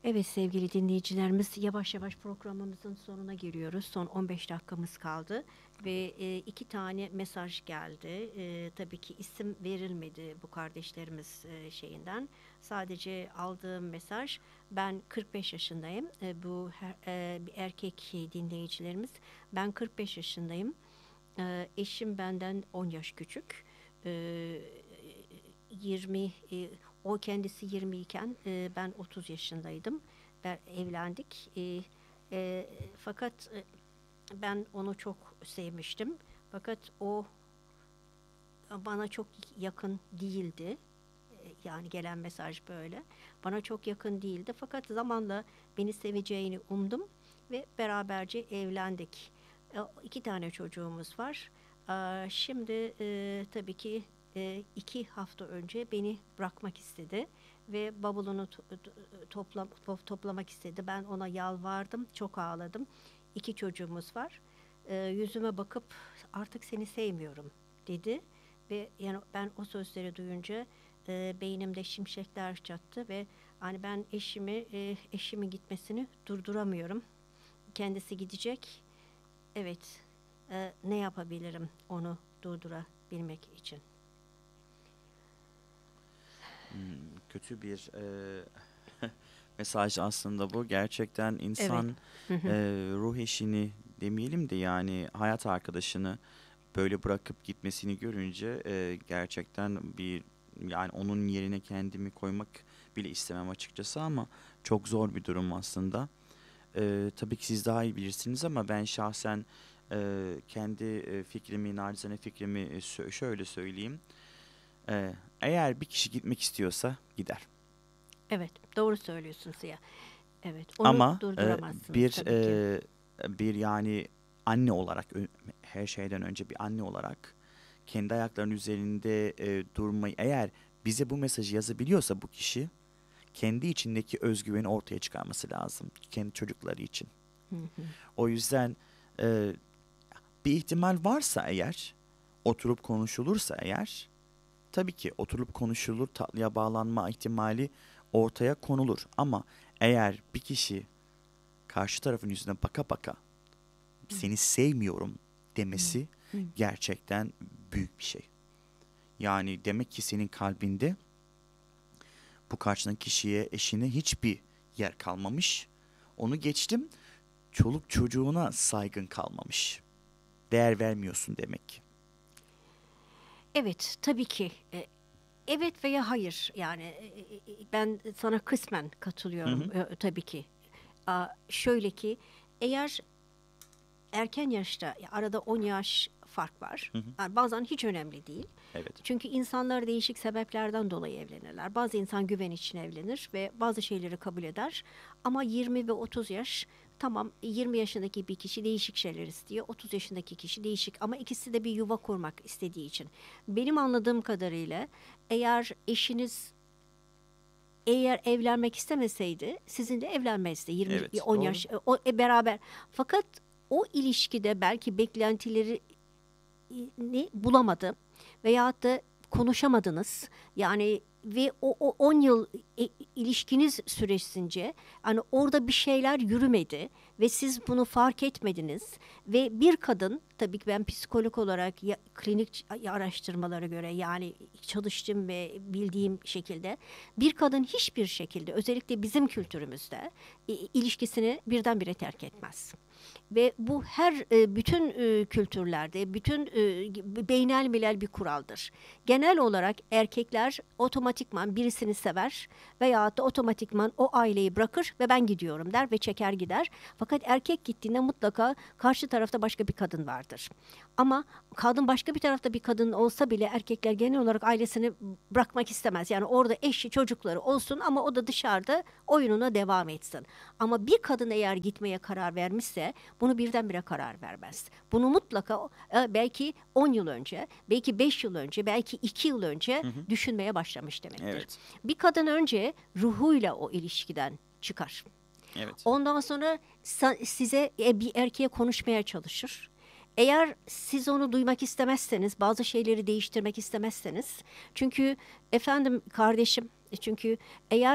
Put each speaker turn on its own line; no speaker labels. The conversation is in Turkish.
Evet sevgili dinleyicilerimiz, yavaş yavaş programımızın sonuna geliyoruz. Son 15 dakikamız kaldı ve iki tane mesaj geldi. Tabii ki isim verilmedi bu kardeşlerimiz Sadece aldığım mesaj, ben 45 yaşındayım. Bir erkek dinleyicilerimiz. Ben 45 yaşındayım. Eşim benden 10 yaş küçük. E, 20 O kendisi 20 iken ben 30 yaşındaydım. Evlendik. Fakat ben onu çok sevmiştim. Fakat o bana çok yakın değildi. Yani gelen mesaj böyle. Bana çok yakın değildi. Fakat zamanla beni seveceğini umdum ve beraberce evlendik. İki tane çocuğumuz var. Şimdi tabii ki 2 hafta önce beni bırakmak istedi ve bavulunu toplamak istedi. Ben ona yalvardım, çok ağladım. İki çocuğumuz var. Yüzüme bakıp artık seni sevmiyorum dedi ve yani ben o sözleri duyunca beynimde şimşekler çaktı ve hani ben eşimin gitmesini durduramıyorum. Kendisi gidecek. Evet, ne yapabilirim onu durdurabilmek için?
Kötü bir mesaj aslında bu. Gerçekten
Evet.
insan
Hı hı.
ruh eşini demeyelim de yani hayat arkadaşını böyle bırakıp gitmesini görünce gerçekten yani onun yerine kendimi koymak bile istemem açıkçası ama çok zor bir durum aslında. Tabii ki siz daha iyi bilirsiniz ama ben şahsen kendi fikrimi, nacizane fikrimi şöyle söyleyeyim. Eğer bir kişi gitmek istiyorsa gider.
Evet, doğru söylüyorsun Ziya. Evet, onu
Ama
durduramazsınız
bir
tabii ki.
bir yani anne olarak her şeyden önce bir anne olarak kendi ayaklarının üzerinde durmayı eğer bize bu mesajı yazabiliyorsa bu kişi kendi içindeki özgüveni ortaya çıkarması lazım kendi çocukları için.
Hı hı.
O yüzden e, bir ihtimal varsa eğer oturup konuşulursa eğer tabii ki oturup konuşulur tatlıya bağlanma ihtimali ortaya konulur ama eğer bir kişi karşı tarafın yüzüne baka baka
Hı
seni sevmiyorum
hı.
demesi
Hı.
gerçekten büyük bir şey. Yani demek ki senin kalbinde bu karşındaki kişiye, eşine hiçbir yer kalmamış. Onu geçtim, çoluk çocuğuna saygın kalmamış. Değer vermiyorsun demek ki.
Evet, tabii ki. Evet veya hayır. Yani ben sana kısmen
Hı
katılıyorum
hı,
tabii ki. Şöyle ki, eğer erken yaşta, ya arada 10 yaş fark var.
hı hı.
Yani bazen hiç önemli değil.
Evet.
Çünkü insanlar değişik sebeplerden dolayı evlenirler. Bazı insan güven için evlenir ve bazı şeyleri kabul eder. Ama 20 ve 30 yaş, tamam, 20 yaşındaki bir kişi değişik şeyler istiyor. 30 yaşındaki kişi değişik ama ikisi de bir yuva kurmak istediği için. Benim anladığım kadarıyla eğer eşiniz eğer evlenmek istemeseydi sizinle evlenmezdi. 20
Evet,
10
doğru.
yaş beraber. Fakat o ilişkide belki beklentileri bulamadı veyahut da konuşamadınız. Yani ve o 10 yıl ilişkiniz süresince hani orada bir şeyler yürümedi ve siz bunu fark etmediniz ve bir kadın, tabii ki ben psikolog olarak klinik araştırmalara göre, yani çalıştığım ve bildiğim şekilde, bir kadın hiçbir şekilde, özellikle bizim kültürümüzde, ilişkisini birdenbire terk etmez. Ve bu bütün kültürlerde, bütün beynelmilel bir kuraldır. Genel olarak erkekler otomatikman birisini sever veyahut da otomatikman o aileyi bırakır ve ben gidiyorum der ve çeker gider. Fakat erkek gittiğinde mutlaka karşı tarafta başka bir kadın vardır. Ama kadın, başka bir tarafta bir kadın olsa bile erkekler genel olarak ailesini bırakmak istemez. Yani orada eşi, çocukları olsun ama o da dışarıda oyununa devam etsin. Ama bir kadın eğer gitmeye karar vermişse bunu birdenbire karar vermez. Bunu mutlaka belki 10 yıl önce, belki 5 yıl önce, belki 2 yıl önce
Hı hı.
düşünmeye başlamış demektir.
Evet,
Bir kadın önce ruhuyla o ilişkiden çıkar.
evet.
Ondan sonra size bir erkeğe konuşmaya çalışır. Eğer siz onu duymak istemezseniz, bazı şeyleri değiştirmek istemezseniz, çünkü efendim kardeşim, çünkü eğer